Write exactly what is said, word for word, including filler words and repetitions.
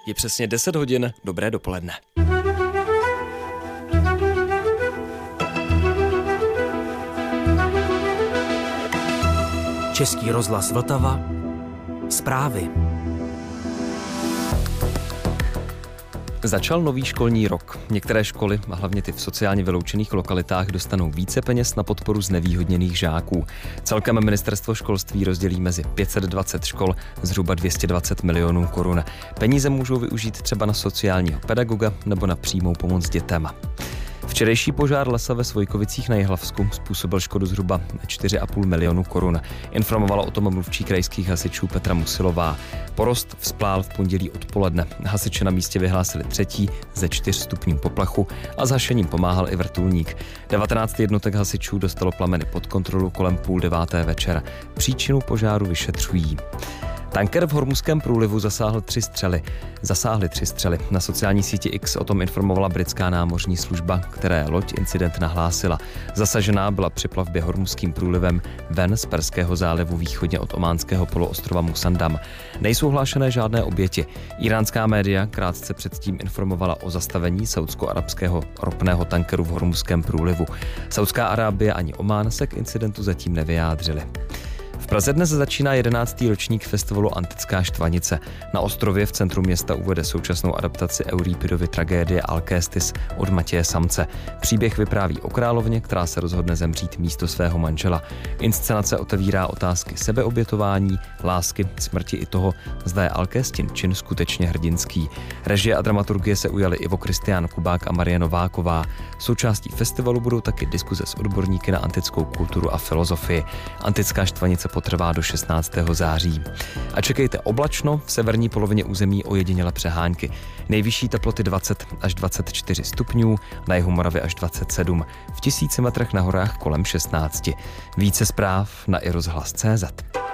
Je přesně deset hodin, dobré dopoledne. Český rozhlas Vltava. Zprávy. Začal nový školní rok. Některé školy, a hlavně ty v sociálně vyloučených lokalitách, dostanou více peněz na podporu znevýhodněných žáků. Celkem ministerstvo školství rozdělí mezi pět set dvacet škol zhruba dvě stě dvacet milionů korun. Peníze můžou využít třeba na sociálního pedagoga nebo na přímou pomoc dětem. Včerejší požár lesa ve Svojkovicích na Jihlavsku způsobil škodu zhruba čtyři a půl milionu korun. Informovala o tom mluvčí krajských hasičů Petra Musilová. Porost vzplál v pondělí odpoledne. Hasiči na místě vyhlásili třetí ze čtyř stupňů poplachu a s hašením pomáhal i vrtulník. devatenáct jednotek hasičů dostalo plameny pod kontrolu kolem půl deváté večer. Příčinu požáru vyšetřují. Tanker v Hormuzském průlivu zasáhl tři střely. Zasáhly tři střely. Na sociální síti X o tom informovala britská námořní služba, které loď incident nahlásila. Zasažená byla při plavbě Hormuzským průlivem ven z Perského zálivu východně od ománského poloostrova Musandam. Nejsou hlášené žádné oběti. Iránská média krátce předtím informovala o zastavení saudsko-arabského ropného tankeru v Hormuzském průlivu. Saudská Arábie ani Omán se k incidentu zatím nevyjádřili. V Praze dnes začíná jedenáctý ročník festivalu Antická štvanice. Na ostrově v centru města uvede současnou adaptaci Euripidovy tragédie Alcestis od Matěje Samce. Příběh vypráví o královně, která se rozhodne zemřít místo svého manžela. Inscenace otevírá otázky sebeobětování, lásky, smrti i toho, zda je Alcestin čin skutečně hrdinský. Režie a dramaturgie se ujali Ivo Kristián Kubák a Marie Nováková. Součástí festivalu budou taky diskuze s odborníky na antickou kulturu a filozofii. Antická štvanice potrvá do šestnáctého září. A čekejte oblačno, v severní polovině území ojediněle přehánky. Nejvyšší teploty dvacet až dvacet čtyři stupňů, na jihu Moravy až dvacet sedm, v tisíci metrech na horách kolem šestnáct. Více zpráv na i rozhlas tečka cé zet.